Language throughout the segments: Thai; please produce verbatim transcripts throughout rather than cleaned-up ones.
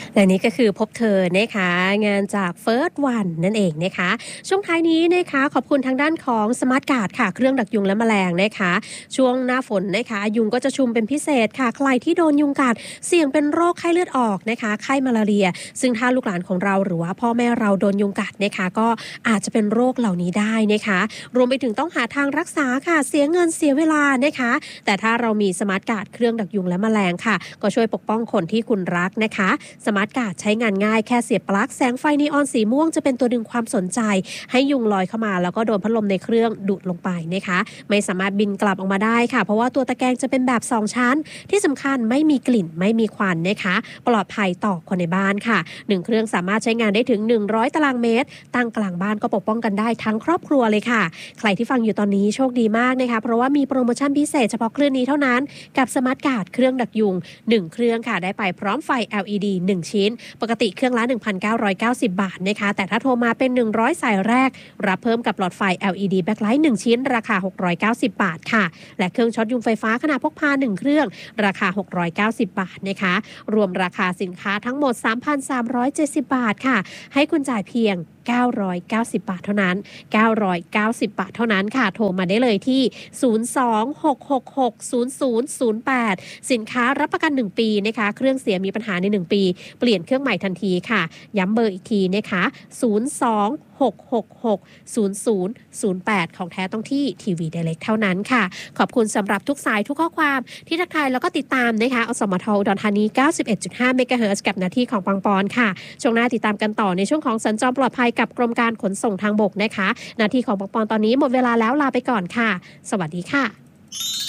และนี่ก็คือพบเธอนะคะงานจาก First One นั่นเองนะคะช่วงท้ายนี้นะคะขอบคุณทางด้านของ Smart Guard ค่ะเครื่องดักยุงและแมลงนะคะช่วงหน้าฝนนะคะยุงก็จะชุมเป็นพิเศษค่ะใครที่โดนยุงกัดเสี่ยงเป็นโรคไข้เลือดออกนะคะไข้มาลาเรียซึ่งถ้าลูกหลานของเราหรือว่าพ่อแม่เราโดนยุงกัดนะคะก็อาจจะเป็นโรคเหล่านี้ได้นะคะรวมไปถึงต้องหาทางรักษาค่ะเสียเงินเสียเวลานะคะแต่ถ้าเรามี Smart Guard เครื่องดักยุงและแมลงค่ะก็ช่วยปกป้องคนที่คุณรักนะคะสมาร์ทการ์ดใช้งานง่ายแค่เสียบปลั๊กแสงไฟนีออนสีม่วงจะเป็นตัวดึงความสนใจให้ยุงลอยเข้ามาแล้วก็โดนพัดลมในเครื่องดูดลงไปนะคะไม่สามารถบินกลับออกมาได้ค่ะเพราะว่าตัวตะแกรงจะเป็นแบบสองชั้นที่สำคัญไม่มีกลิ่นไม่มีควันนะคะปลอดภัยต่อคนในบ้านค่ะหนึ่งเครื่องสามารถใช้งานได้ถึงหนึ่งร้อยตารางเมตรตั้งกลางบ้านก็ปกป้องกันได้ทั้งครอบครัวเลยค่ะใครที่ฟังอยู่ตอนนี้โชคดีมากนะคะเพราะว่ามีโปรโมชั่นพิเศษเฉพาะเครื่องนี้เท่านั้นกับสมาร์ทการ์ดเครื่องดักยุงหนึ่งเครื่องค่ะได้ไปพร้อมไฟ แอล อี ดี หนึ่งชิ้นปกติเครื่องละ หนึ่งพันเก้าร้อยเก้าสิบ บาทนะคะแต่ถ้าโทรมาเป็นหนึ่งร้อยสายแรกรับเพิ่มกับหลอดไฟ แอล อี ดี Backlight หนึ่งชิ้นราคาหกร้อยเก้าสิบบาทค่ะและเครื่องช็อตยุงไฟฟ้าขนาดพกพาหนึ่งเครื่องราคาหกร้อยเก้าสิบบาทนะคะรวมราคาสินค้าทั้งหมด สามพันสามร้อยเจ็ดสิบ บาทค่ะให้คุณจ่ายเพียงเก้าร้อยเก้าสิบบาทเท่านั้นเก้าร้อยเก้าสิบบาทเท่านั้นค่ะโทรมาได้เลยที่ศูนย์ สอง หก หก หก ศูนย์ ศูนย์ ศูนย์ แปดสินค้ารับประกันหนึ่งปีนะคะเครื่องเสียมีปัญหาในหนึ่งปีเปลี่ยนเครื่องใหม่ทันทีค่ะย้ำเบอร์อีกทีนะคะศูนย์ สอง หก หก หก ศูนย์ ศูนย์ ศูนย์ แปดของแท้ต้องที่ทีวี Direct เท่านั้นค่ะขอบคุณสำหรับทุกสายทุกข้อความที่ทักทายแล้วก็ติดตามนะคะอสมทอุดรธานี เก้าสิบเอ็ดจุดห้า เมกะเฮิรตซ์กับหน้าที่ของปังปอนค่ะช่วงหน้าติดตามกันต่อในช่วงของสัญจรปลอดภัยกับกรมการขนส่งทางบกนะคะหน้าที่ของปังปอนตอนนี้หมดเวลาแล้วลาไปก่อนค่ะสวัสดีค่ะ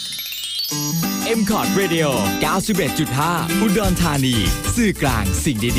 เอ็ม คอร์ด Radio เก้าสิบเอ็ดจุดห้า อุดรธานีสื่อกลางสิ่งดี